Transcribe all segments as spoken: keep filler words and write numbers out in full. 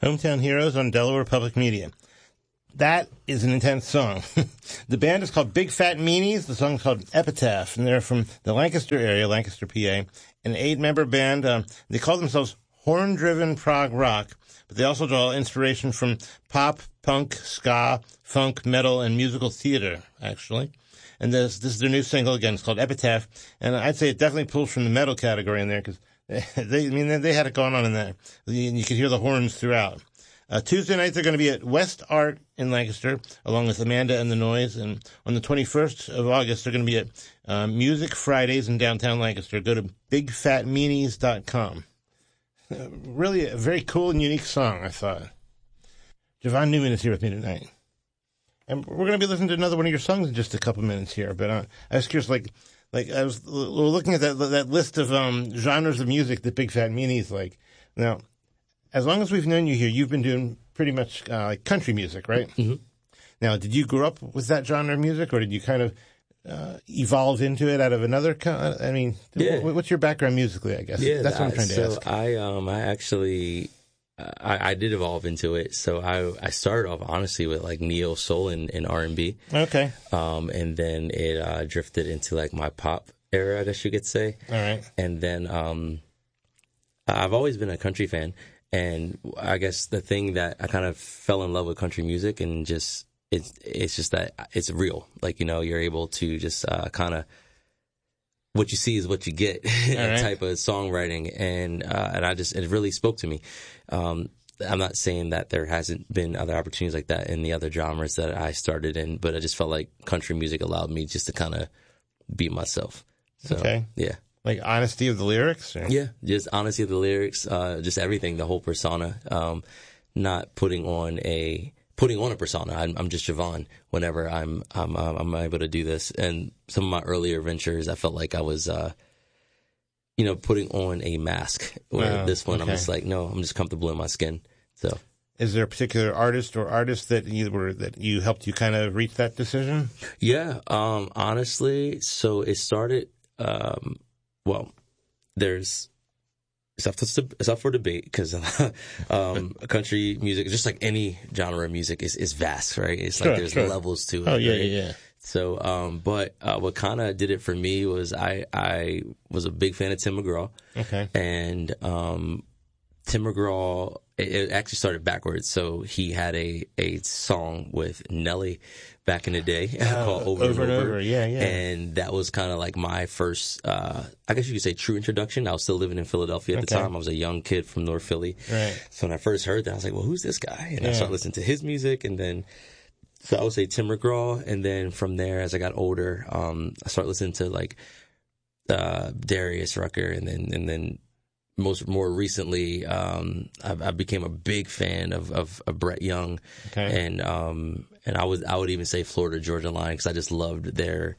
Hometown Heroes on Delaware Public Media. That is an intense song. The band is called Big Fat Meanies. The song is called Epitaph, and they're from the Lancaster area, Lancaster, P A. An eight-member band. Um, they call themselves horn-driven prog rock, but they also draw inspiration from pop, punk, ska, funk, metal, and musical theater, actually. And this, this is their new single, again, it's called Epitaph, and I'd say it definitely pulls from the metal category in there, because they, I mean, they had it going on in there. You could hear the horns throughout. Uh, Tuesday night, they're going to be at West Art in Lancaster, along with Amanda and the Noise. And on the twenty-first of August, they're going to be at uh, Music Fridays in downtown Lancaster. Go to big fat meanies dot com. Uh, really a very cool and unique song, I thought. Javon Newman is here with me tonight. And we're going to be listening to another one of your songs in just a couple minutes here. But uh, I was curious, like, like I was looking at that that list of um, genres of music that Big Fat Meanies like. Now, as long as we've known you here, you've been doing pretty much uh, like country music, right? Mm-hmm. Now, did you grow up with that genre of music, or did you kind of uh, evolve into it out of another? Kind I mean, yeah. what's your background musically? I guess yeah, that's what I'm trying to so ask. I um I actually uh, I, I did evolve into it. So I I started off honestly with like neo soul and, and R and B. Okay. Um, and then it uh, drifted into like my pop era, I guess you could say. All right. And then um, I've always been a country fan. And I guess the thing that I kind of fell in love with country music and just, it's, it's just that it's real. Like, you know, you're able to just uh, kind of, what you see is what you get right. type of songwriting. And, uh, and I just, it really spoke to me. Um, I'm not saying that there hasn't been other opportunities like that in the other genres that I started in, but I just felt like country music allowed me just to kind of be myself. So, okay. Yeah. Like honesty of the lyrics? Or? Yeah, just honesty of the lyrics, uh, just everything, the whole persona. Um, not putting on a putting on a persona. I'm, I'm just Javon. Whenever I'm I'm uh, I'm able to do this, and some of my earlier ventures, I felt like I was, uh, you know, putting on a mask. Where Wow. this one, okay. I'm just like, no, I'm just comfortable in my skin. So, is there a particular artist or artists that you were that you helped you kind of reach that decision? Yeah, um, honestly, so it started. Um, Well, there's it's up, to, it's up for debate because um, country music, just like any genre of music, is, is vast, right? It's sure, like there's sure. levels to it. Oh yeah, right? yeah, yeah. So, um, but uh, what kind of did it for me was I I was a big fan of Tim McGraw. Okay. And um, Tim McGraw, it, it actually started backwards. So he had a a song with Nelly back in the day uh, called Over, over and and Over. Over. Yeah, yeah. And that was kind of like my first, uh, I guess you could say true introduction. I was still living in Philadelphia at the Okay. time. I was a young kid from North Philly. Right. So when I first heard that, I was like, well, who's this guy? And Yeah. I started listening to his music. And then, so I would say Tim McGraw. And then from there, as I got older, um, I started listening to like, uh, Darius Rucker. And then, and then most, more recently, um, I, I became a big fan of, of, of Brett Young. Okay. And, um, and I was, I would even say Florida Georgia Line because I just loved their,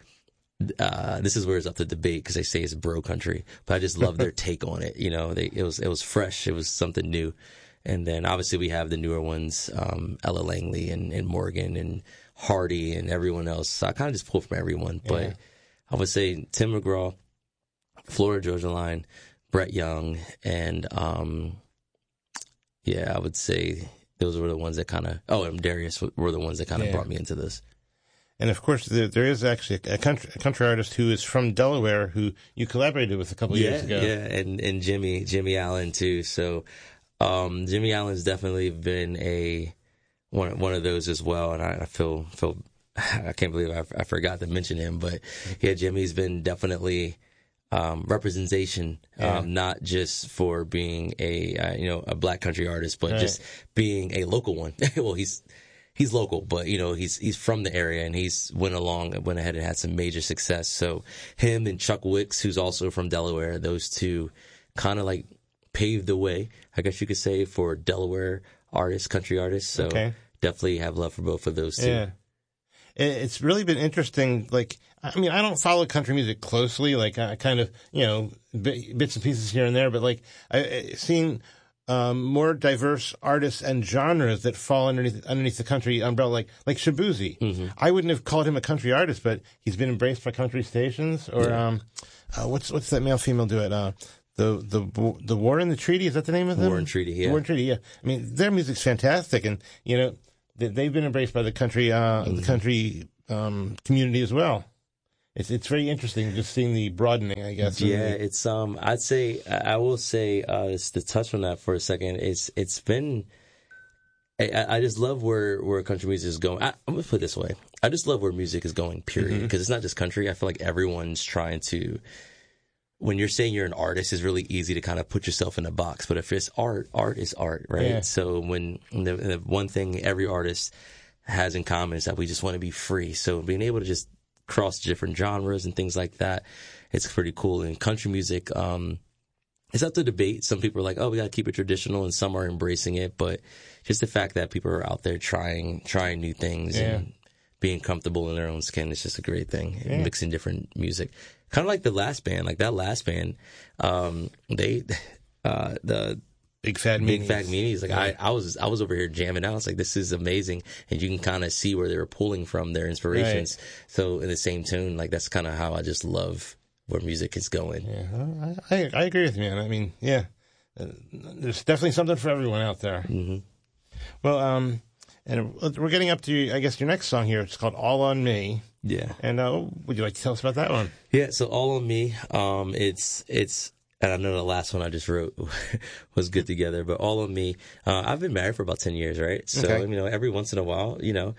uh, this is where it's up to debate because they say it's bro country, but I just loved their take on it. You know, they, it was, it was fresh. It was something new. And then obviously we have the newer ones, um, Ella Langley and, and Morgan and Hardy and everyone else. So I kind of just pull from everyone, but Yeah. I would say Tim McGraw, Florida Georgia Line, Brett Young, and, um, yeah, I would say those were the ones that kind of, oh, and Darius were the ones that kind of Yeah. brought me into this. And of course, there, there is actually a country, a country artist who is from Delaware who you collaborated with a couple of yeah, years ago. Yeah, and, and Jimmy, Jimmy Allen too. So, um, Jimmy Allen's definitely been a, one, one of those as well. And I, I feel, feel, I can't believe I, I forgot to mention him, but yeah, Jimmy's been definitely, um, representation, Yeah. um, not just for being a, uh, you know, a black country artist, but Right. just being a local one. Well, he's, he's local, but you know, he's, he's from the area and he's went along and went ahead and had some major success. So him and Chuck Wicks, who's also from Delaware, those two kind of like paved the way, I guess you could say, for Delaware artists, country artists. So Okay. definitely have love for both of those two. Yeah. It- It's really been interesting. Like, I mean, I don't follow country music closely. Like, I kind of, you know, bi- bits and pieces here and there. But like, I, I've seen um, more diverse artists and genres that fall underneath underneath the country umbrella. Like, like Shabuzi. Mm-hmm. I wouldn't have called him a country artist, but he's been embraced by country stations. Or Yeah. um, uh, what's what's that male female duet? Uh, The the the War and the Treaty, is that the name of them? War and Treaty, yeah. War and Treaty, yeah. I mean, their music's fantastic, and you know they, they've been embraced by the country uh, mm-hmm. the country um, community as well. It's it's very interesting just seeing the broadening, I guess. Yeah, it's um. I'd say I will say uh, just to touch on that for a second. It's it's been. I, I just love where, where country music is going. I, I'm going to put it this way. I just love where music is going, period. Because mm-hmm. it's not just country. I feel like everyone's trying to, when you're saying you're an artist, it's really easy to kind of put yourself in a box. But if it's art, art is art, right? Yeah. So when the, the one thing every artist has in common is that we just want to be free. So being able to just cross different genres and things like that, it's pretty cool. And country music, um, it's up to debate. Some people are like, oh, we got to keep it traditional, and some are embracing it. But just the fact that people are out there trying trying new things yeah. and being comfortable in their own skin is just a great thing. Yeah. Mixing different music. Kind of like the last band. Like that last band, um, they, uh, the Big Fat Big Meanies. Fat Meanies. Like yeah. I, I was I was over here jamming out. It's like, this is amazing. And you can kind of see where they were pulling from their inspirations. Right. So in the same tune, like that's kind of how I just love where music is going. Yeah, I, I agree with you, man. I mean, yeah, uh, there's definitely something for everyone out there. Mm-hmm. Well, um, and we're getting up to, I guess, your next song here. It's called All on Me. Yeah. And uh, would you like to tell us about that one? Yeah, so All on Me, um, it's, it's, and I know the last one I just wrote was Good Together, but All on Me, uh, I've been married for about ten years, right? So, okay. you know, every once in a while, you know,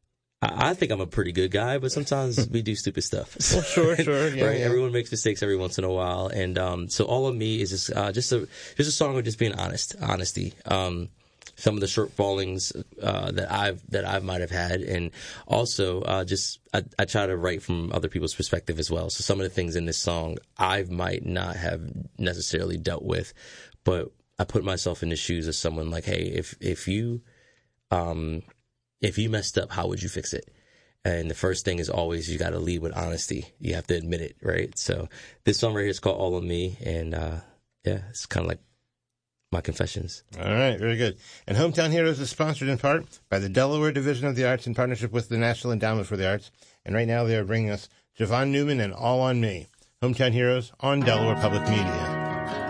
I think I'm a pretty good guy, but sometimes we do stupid stuff. Well, sure, sure. Yeah, right? Yeah. Everyone makes mistakes every once in a while. And um, so All of Me is just, uh, just, a, just a song of just being honest, honesty. Um, some of the shortfallings uh, that I've that I might have had, and also uh, just I, I try to write from other people's perspective as well. So some of the things in this song I might not have necessarily dealt with, but I put myself in the shoes of someone like, hey, if if you um, if you messed up, how would you fix it? And the first thing is always you got to lead with honesty. You have to admit it, right? So this song right here is called All of Me, and uh, yeah, it's kind of like my confessions. All right, very good. And Hometown Heroes is sponsored in part by the Delaware Division of the Arts in partnership with the National Endowment for the Arts. And right now they are bringing us Javon Newman and All on Me. Hometown Heroes on Delaware Public Media.